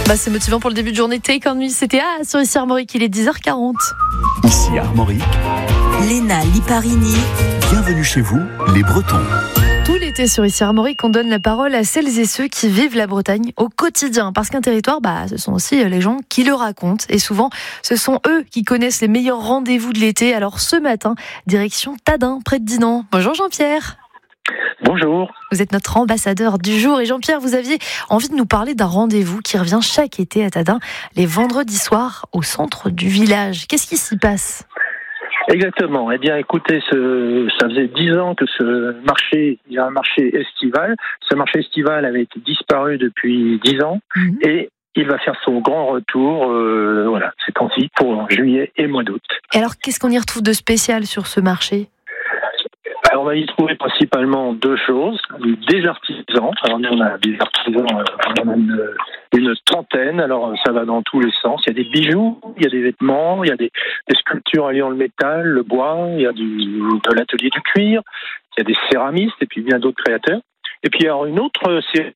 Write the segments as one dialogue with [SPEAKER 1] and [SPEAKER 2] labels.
[SPEAKER 1] C'est motivant pour le début de journée. Take On Me, c'était sur ici Armorique, il est 10h40.
[SPEAKER 2] Ici Armorique,
[SPEAKER 3] Léna Liparini.
[SPEAKER 2] bienvenue chez vous, les Bretons.
[SPEAKER 1] Tout l'été sur ici Armorique, on donne la parole à celles et ceux qui vivent la Bretagne au quotidien. Parce qu'un territoire, ce sont aussi les gens qui le racontent. Et souvent, ce sont eux qui connaissent les meilleurs rendez-vous de l'été. Alors ce matin, direction Tadin, près de Dinan. Bonjour Jean-Pierre.
[SPEAKER 4] Bonjour.
[SPEAKER 1] Vous êtes notre ambassadeur du jour. Et Jean-Pierre, vous aviez envie de nous parler d'un rendez-vous qui revient chaque été à Tadin, les vendredis soirs au centre du village. Qu'est-ce qui s'y passe ?
[SPEAKER 4] Exactement. Eh bien, écoutez, ça faisait 10 ans que il y a un marché estival. Ce marché estival avait été disparu depuis 10 ans et il va faire son grand retour, ces temps-ci, pour juillet et mois d'août.
[SPEAKER 1] Et alors, qu'est-ce qu'on y retrouve de spécial sur ce marché ?
[SPEAKER 4] Alors, on va y trouver principalement deux choses. Des artisans. Alors, nous, on a des artisans, on a une trentaine. Alors, ça va dans tous les sens. Il y a des bijoux, il y a des vêtements, il y a des sculptures alliant le métal, le bois, il y a de l'atelier du cuir, il y a des céramistes et puis bien d'autres créateurs. Et puis, alors, une autre série.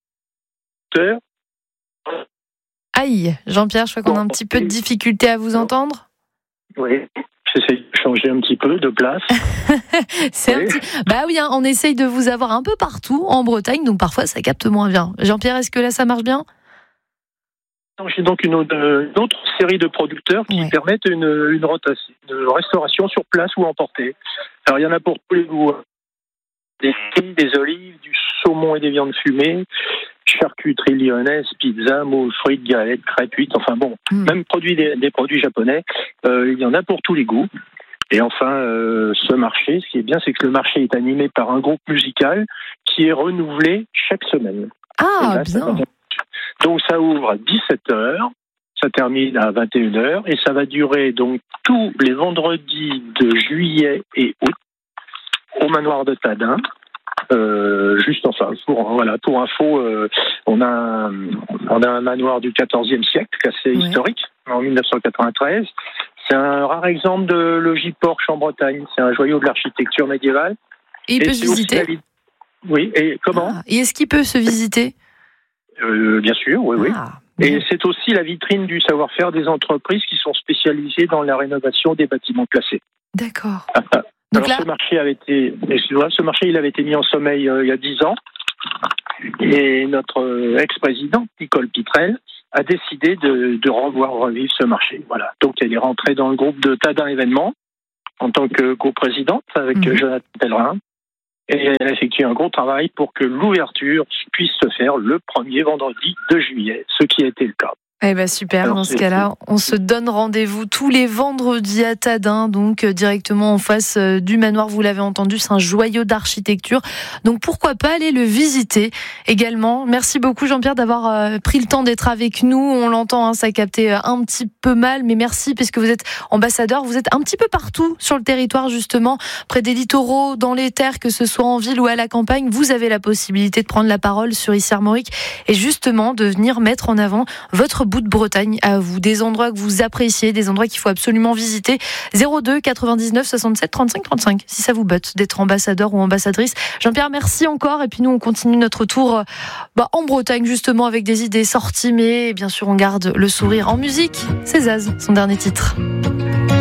[SPEAKER 1] Aïe, Jean-Pierre, je crois qu'on a un petit peu de difficulté à vous entendre.
[SPEAKER 4] Oui. J'essaie de changer un petit peu de place.
[SPEAKER 1] On essaye de vous avoir un peu partout en Bretagne, donc parfois ça capte moins bien. Jean-Pierre, est-ce que là ça marche bien ?
[SPEAKER 4] J'ai donc une autre série de producteurs qui permettent une rotation, une restauration sur place ou emportée. Alors il y en a pour tous les goûts. Des fruits, des olives, du saumon et des viandes fumées, charcuterie lyonnaise, pizza, moules, frites, galettes, crêpes huîtres, même des produits japonais. Il y en a pour tous les goûts. Et enfin, ce marché, ce qui est bien, c'est que le marché est animé par un groupe musical qui est renouvelé chaque semaine.
[SPEAKER 1] Ah, bien.
[SPEAKER 4] Donc ça ouvre à 17h, ça termine à 21h, et ça va durer donc tous les vendredis de juillet et août au manoir de Tadin. Pour info, on a un manoir du XIVe siècle, assez historique, en 1993. C'est un rare exemple de logis-porche en Bretagne. C'est un joyau de l'architecture médiévale.
[SPEAKER 1] Et il peut se visiter ?
[SPEAKER 4] Oui, et comment ?
[SPEAKER 1] Et est-ce qu'il peut se visiter ?
[SPEAKER 4] Bien sûr, oui. Et c'est aussi la vitrine du savoir-faire des entreprises qui sont spécialisées dans la rénovation des bâtiments classés.
[SPEAKER 1] D'accord.
[SPEAKER 4] Donc ce marché avait été mis en sommeil il y a 10 ans, et notre ex-président, Nicole Pitrel, a décidé de revivre ce marché. Voilà. Donc elle est rentrée dans le groupe de Tadin Événements en tant que coprésidente avec Jonathan Pellerin, et elle a effectué un gros travail pour que l'ouverture puisse se faire le premier vendredi de juillet, ce qui a été le cas.
[SPEAKER 1] Super, alors, dans ce cas-là, on se donne rendez-vous tous les vendredis à Tadin, donc directement en face du manoir, vous l'avez entendu, c'est un joyau d'architecture, donc pourquoi pas aller le visiter également. Merci beaucoup Jean-Pierre d'avoir pris le temps d'être avec nous, on l'entend, ça captait un petit peu mal, mais merci parce que vous êtes ambassadeur, vous êtes un petit peu partout sur le territoire justement, près des littoraux, dans les terres, que ce soit en ville ou à la campagne, vous avez la possibilité de prendre la parole sur ici Armorique et justement de venir mettre en avant votre bout de Bretagne à vous, des endroits que vous appréciez, des endroits qu'il faut absolument visiter. 02 99 67 35 35 si ça vous botte d'être ambassadeur ou ambassadrice. Jean-Pierre, merci encore, et puis nous on continue notre tour en Bretagne justement avec des idées sorties, mais bien sûr on garde le sourire en musique. C'est Zaz, son dernier titre.